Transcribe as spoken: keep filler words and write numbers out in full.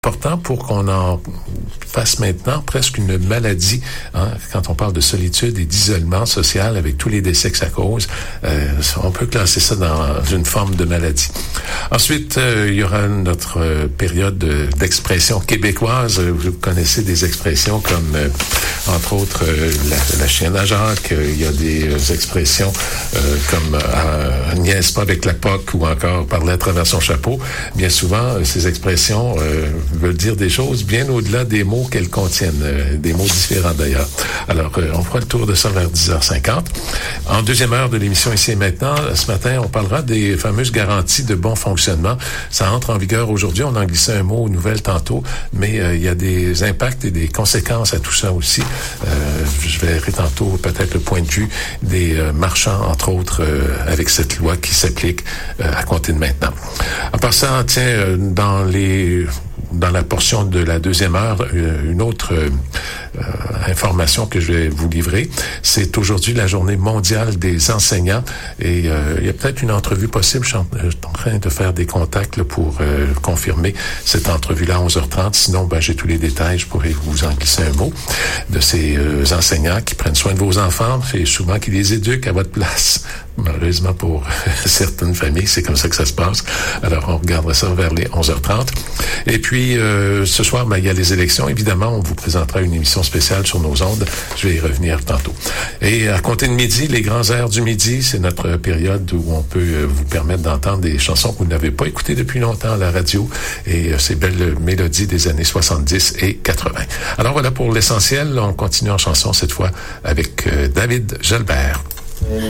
important pour qu'on en fasse maintenant presque une maladie, hein, quand on parle de solitude et d'isolement social avec tous les décès que ça cause. Euh, on peut classer ça dans une forme de maladie. Ensuite, euh, il y aura notre euh, période de, d'expression québécoise. Vous connaissez des expressions comme, euh, entre autres, euh, la, la chienne à Jacques. Euh, il y a des euh, expressions euh, comme euh, « niaise pas avec la P O C » ou encore « parler à travers son chapeau ». Bien souvent, euh, ces expressions euh, veulent dire des choses bien au-delà des mots qu'elles contiennent, euh, des mots différents d'ailleurs. Alors, euh, on fera le tour de ça vers dix heures cinquante. En deuxième heure de l'émission Ici et Maintenant, ce matin, on parlera des fameuses garanties de bon fonctionnement. Ça entre en vigueur aujourd'hui. On en glissait un mot aux nouvelles tantôt, mais euh, il y a des impacts et des conséquences à tout ça aussi. Euh, je verrai tantôt peut-être le point de vue des euh, marchands, entre autres, euh, avec cette loi qui s'applique euh, à compter de maintenant. En passant, tiens, euh, dans les... dans la portion de la deuxième heure, une autre euh, information que je vais vous livrer. C'est aujourd'hui la journée mondiale des enseignants et euh, il y a peut-être une entrevue possible. Je suis en, je suis en train de faire des contacts là, pour euh, confirmer cette entrevue-là à onze heures trente. Sinon, ben, j'ai tous les détails. Je pourrais vous en glisser un mot de ces euh, enseignants qui prennent soin de vos enfants et souvent qui les éduquent à votre place. Malheureusement pour certaines familles, c'est comme ça que ça se passe. Alors, on regardera ça vers les onze heures trente. Et puis, euh, ce soir, ben, il y a les élections. Évidemment, on vous présentera une émission spéciale sur nos ondes. Je vais y revenir tantôt. Et à compter de midi, les grands airs du midi, c'est notre période où on peut euh, vous permettre d'entendre des chansons que vous n'avez pas écoutées depuis longtemps à la radio et euh, ces belles mélodies des années soixante-dix et quatre-vingts. Alors voilà pour l'essentiel. On continue en chanson cette fois avec euh, David Jalbert.